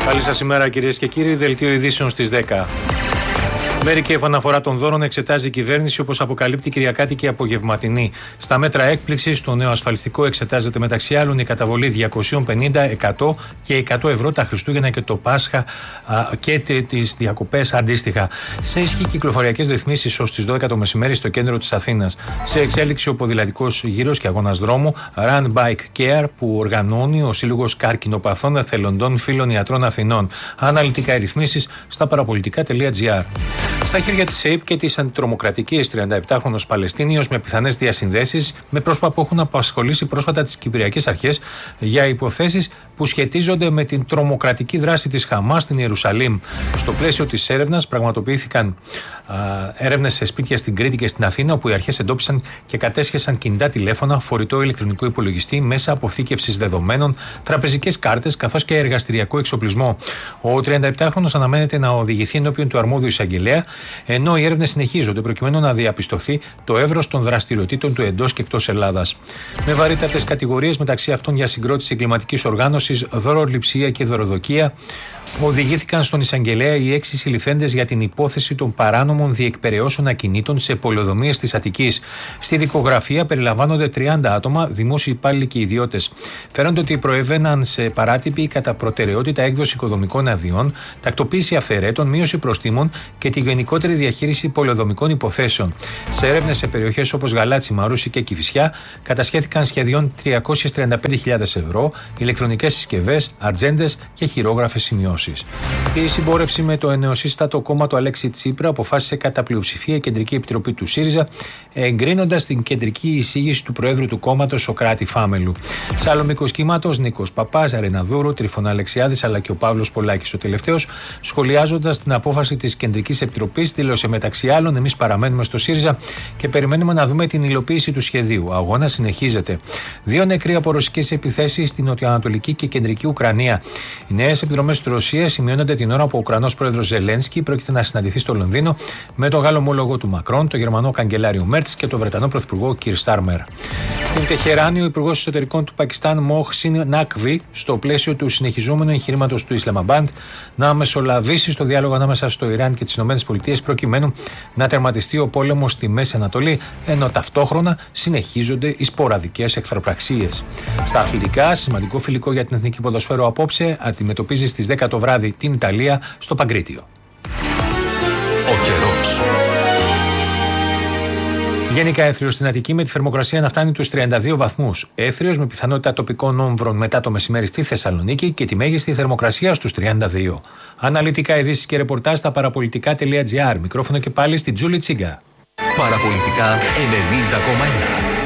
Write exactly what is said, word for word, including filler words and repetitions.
Καλή σας ημέρα, κυρίες και κύριοι. Δελτίο ειδήσεων στις δέκα. Μέρη και επαναφορά των δώρων εξετάζει η κυβέρνηση, όπως αποκαλύπτει Κυριακάτικη απογευματινή. Στα μέτρα έκπληξης, το νέο ασφαλιστικό εξετάζεται μεταξύ άλλων η καταβολή διακόσια πενήντα, εκατό και εκατό ευρώ τα Χριστούγεννα και το Πάσχα α, και τις διακοπές αντίστοιχα. Σε ισχύ κυκλοφοριακές ρυθμίσεις ως τις δώδεκα το μεσημέρι στο κέντρο της Αθήνας. Σε εξέλιξη ο ποδηλατικός γύρος και αγώνας δρόμου Run Bike Care που οργανώνει ο Σύλλογος Καρκινοπαθών Εθελοντών Φίλων Ιατρών Αθηνών. Αναλυτικά οι ρυθμίσεις στα παραπολιτικά τελεία τζι άρ. Στα χέρια της ΕΕΠ και της αντιτρομοκρατικής τριανταεπτάχρονος Παλαιστίνιος με πιθανές διασυνδέσεις με πρόσωπα που έχουν απασχολήσει πρόσφατα τις Κυπριακές Αρχές για υποθέσεις που σχετίζονται με την τρομοκρατική δράση της Χαμάς στην Ιερουσαλήμ. Στο πλαίσιο της έρευνας πραγματοποιήθηκαν έρευνες σε σπίτια στην Κρήτη και στην Αθήνα, όπου οι αρχές εντόπισαν και κατέσχεσαν κινητά τηλέφωνα, φορητό ηλεκτρονικό υπολογιστή, μέσα αποθήκευσης δεδομένων, τραπεζικές κάρτες καθώς και εργαστηριακό εξοπλισμό. Ο τριανταεπτάχρονος αναμένεται να οδηγηθεί ενώπιον του αρμόδιου εισαγγελέα, ενώ οι έρευνες συνεχίζονται προκειμένου να διαπιστωθεί το εύρος των δραστηριοτήτων του εντός και εκτός Ελλάδας. Με βαρύτατες κατηγορίες, μεταξύ αυτών για συγκρότηση εγκληματικής οργάνωσης, δωροληψία και δωροδοκία, οδηγήθηκαν στον εισαγγελέα οι έξι συλληφθέντες για την υπόθεση των παράνομων διεκπεραιώσεων ακινήτων σε πολεοδομίες της Αττικής. Στη δικογραφία περιλαμβάνονται τριάντα άτομα, δημόσιοι υπάλληλοι και ιδιώτες. Φαίνονται ότι προέβαιναν σε παράτυπη κατά προτεραιότητα έκδοση οικοδομικών αδειών, τακτοποίηση αυθαιρέτων, μείωση προστίμων και τη γενικότερη διαχείριση πολεοδομικών υποθέσεων. Σε έρευνες σε περιοχές όπως Γαλάτσι, Μαρούσι και Κηφισιά κατασχέθηκαν σχεδίων τριακόσιες τριάντα πέντε χιλιάδες ευρώ, ηλεκτρονικές συσκευές, ατζέντες και χειρόγραφες σημειώσεις. Η συμπόρευση με το νεοσύστατο κόμμα του Αλέξη Τσίπρα αποφάσισε κατά πλειοψηφία η Κεντρική Επιτροπή του ΣΥΡΙΖΑ, εγκρίνοντας την κεντρική εισήγηση του Προέδρου του κόμματος Σωκράτη Φάμελου. Σε άλλο μήκος κύματος, Νίκος Παπάς, Αρεναδούρου, Τριφωνά Αλεξιάδης αλλά και ο Παύλος Πολάκης. Ο τελευταίος, σχολιάζοντας την απόφαση της Κεντρικής Επιτροπής, δήλωσε μεταξύ άλλων: «Εμείς παραμένουμε στο ΣΥΡΙΖΑ και περιμένουμε να δούμε την υλοποίηση του σχεδίου. Ο αγώνας συνεχίζεται». Δύο νεκροί από ρωσικές επιθέσεις στην νοτιοανατολική και κεντρική Ουκρανία. Οι νέες επιδρομές στη Ρωσία σημειώνονται την ώρα που ο Ουκρανός πρόεδρος Ζελένσκι πρόκειται να συναντηθεί στο Λονδίνο με τον Γάλλο ομόλογο του Μακρόν, τον Γερμανό καγκελάριο Μέρτς και τον Βρετανό πρωθυπουργό Κιρ Στάρμερ. Στην Τεχεράνη, ο υπουργός εσωτερικών του Πακιστάν Μοχσίν Νάκβι, στο πλαίσιο του συνεχιζόμενου εγχειρήματος του Ισλαμαμπάντ να μεσολαβήσει στο διάλογο ανάμεσα στο Ιράν και τις ΗΠΑ προκειμένου να τερματιστεί ο πόλεμος στη Μέση Ανατολή, ενώ ταυτόχρονα συνεχίζονται οι σποραδικές εχθροπραξίες. Στα αθλητικά, σημαντικό φιλικό για την εθνική ποδοσφαίρο απόψε αντιμετωπίζει στις δέκα το βράδυ την Ιταλία στο Παγκρίτιο. Ο καιρός. Γενικά έθριος στην Αττική με τη θερμοκρασία να φτάνει τους τριάντα δύο βαθμούς. Έθριος με πιθανότητα τοπικών όμβρων μετά το μεσημέρι στη Θεσσαλονίκη και τη μέγιστη θερμοκρασία στους τριάντα δύο. Αναλυτικά ειδήσεις και ρεπορτάζ στα παραπολιτικά τελεία τζι άρ. Μικρόφωνο και πάλι στη Τζούλη Τσίγκα. Παραπολιτικά ενενήντα κόμμα ένα.